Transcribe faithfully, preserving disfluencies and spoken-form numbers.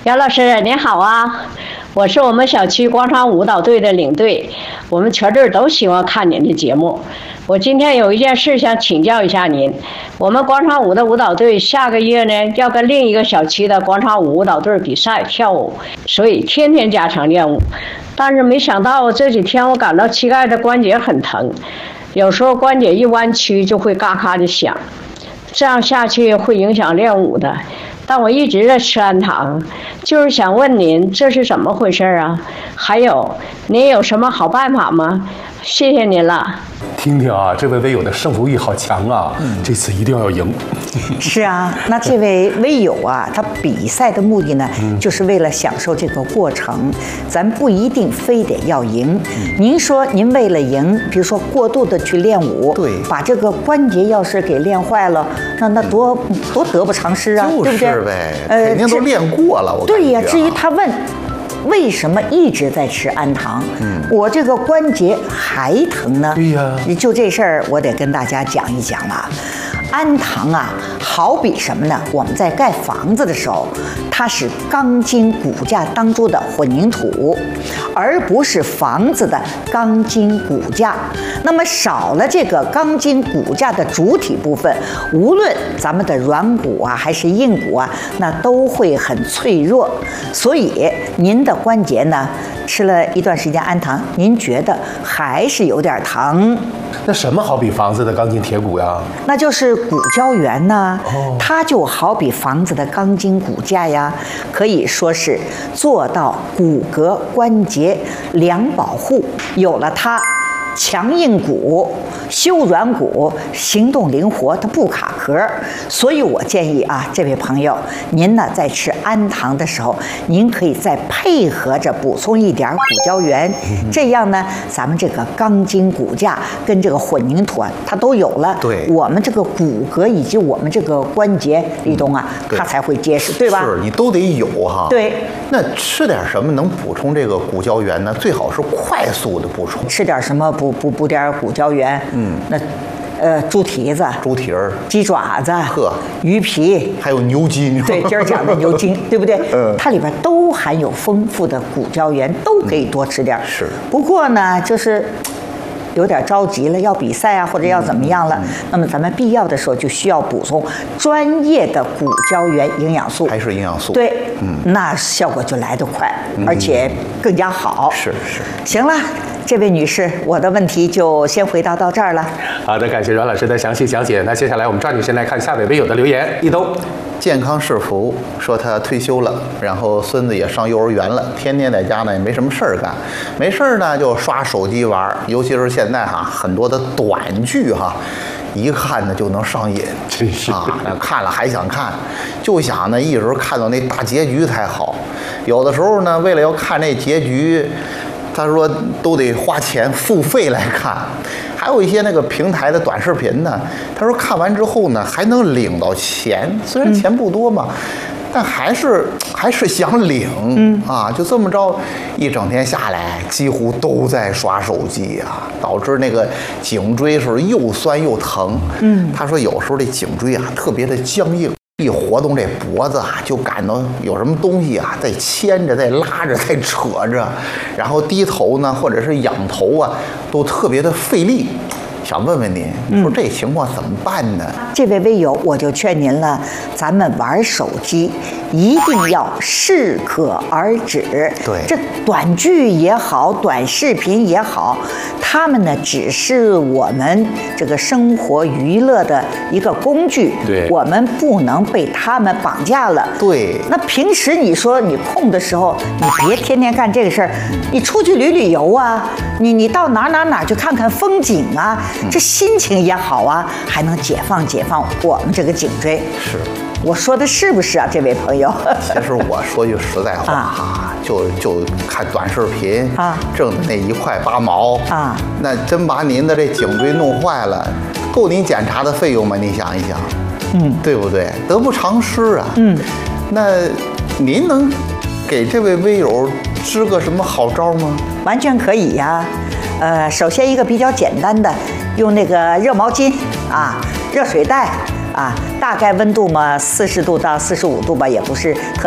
杨老师您好啊，我是我们小区广场舞蹈队的领队，我们全队都喜欢看您的节目。我今天有一件事想请教一下您，我们广场舞的舞蹈队下个月呢要跟另一个小区的广场舞舞蹈队比赛跳舞，所以天天加强练舞。但是没想到这几天我感到膝盖的关节很疼，有时候关节一弯曲就会嘎嘎的响，这样下去会影响练舞的。但我一直在吃氨糖，就是想问您这是怎么回事啊？还有您有什么好办法吗？谢谢您了。 听听啊，这位微友的胜负欲好强啊！嗯、这次一定要赢。 是啊，那这位微友啊，他比赛的目的呢，嗯、就是为了享受这个过程，咱不一定非得要赢。嗯、您说您为了赢，比如说过度的去练舞， 对， 把这个关节要是给练坏了，那那多、嗯、多得不偿失啊， 就是、 对不对？ 呗，呃，肯定都练过了，我对呀、啊。至于他问。为什么一直在吃氨糖？嗯，我这个关节还疼呢。 对呀， 就这事儿，我得跟大家讲一讲了。氨糖啊，好比什么呢？我们在盖房子的时候，它是钢筋骨架当中的混凝土，而不是房子的钢筋骨架。那么少了这个钢筋骨架的主体部分，无论咱们的软骨啊还是硬骨啊，那都会很脆弱。所以您的关节呢，吃了一段时间氨糖，您觉得还是有点疼。 那什么好比房子的钢筋铁骨呀？ 那就是骨胶原呐、啊，哦、它就好比房子的钢筋骨架呀，可以说是做到骨骼关节两保护。有了它，强硬骨、修软骨，行动灵活，它不卡壳。所以我建议啊，这位朋友，您呢在吃氨糖的时候，您可以再配合着补充一点骨胶原，嗯、这样呢，咱们这个钢筋骨架跟这个混凝土啊，它都有了。 对， 我们这个骨骼以及我们这个关节，立冬啊，嗯、它才会结实，对吧？ 是你都得有哈。 对。 那吃点什么能补充这个骨胶原呢？最好是快速的补充。 吃点什么补补补点骨胶原？嗯，那。呃，猪蹄子、 猪蹄儿、 鸡爪子、 呵、 鱼皮， 还有牛筋。 对，今儿讲的牛筋，对不对？嗯，它里边都含有丰富的骨胶原，都可以多吃点。 嗯、是。 不过呢，就是有点着急了，要比赛啊，或者要怎么样了，嗯、那么咱们必要的时候就需要补充专业的骨胶原营养素， 还是营养素。 对，嗯，那效果就来得快，嗯、而且更加好。 是是。 行了。这位女士，我的问题就先回答到这儿了。 好的，感谢阮老师的详细讲解。那接下来我们抓紧时间来看下位微友的留言。一兜， 健康是福，说他退休了，然后孙子也上幼儿园了，天天在家呢也没什么事儿干，没事儿呢就刷手机玩，尤其是现在哈很多的短剧哈。一看呢就能上瘾， 真是啊！看了还想看，就想呢一直看到那大结局才好。有的时候呢，为了要看那结局，他说都得花钱付费来看。还有一些那个平台的短视频呢，他说看完之后呢还能领到钱，虽然钱不多嘛。嗯但还是还是想领，嗯啊，就这么着，一整天下来，几乎都在刷手机啊，导致那个颈椎是又酸又疼。嗯，他说有时候这颈椎啊特别的僵硬，一活动这脖子啊，就感到有什么东西啊在牵着、在拉着、在扯着，然后低头呢，或者是仰头啊，都特别的费力。想问问您，说这情况怎么办呢？ 嗯、这位微友，我就劝您了，咱们玩手机一定要适可而止。 对， 这短剧也好，短视频也好，他们呢只是我们这个生活娱乐的一个工具。 对， 我们不能被他们绑架了。 对， 那平时你说你空的时候，你别天天干这个事儿，你出去旅旅游啊，你你到哪哪哪去看看风景啊。这心情也好啊，还能解放解放我们这个颈椎。 是， 我说的是不是啊，这位朋友？ 其实我说句实在话啊，就就看短视频啊，挣的那一块八毛啊，那真把您的这颈椎弄坏了，够您检查的费用吗？你想一想，嗯，对不对？得不偿失啊。嗯，那您能给这位微友支个什么好招吗？ 完全可以呀。呃，首先一个比较简单的，用那个热毛巾啊，热水袋啊，大概温度嘛四十度到四十五度吧，也不是特。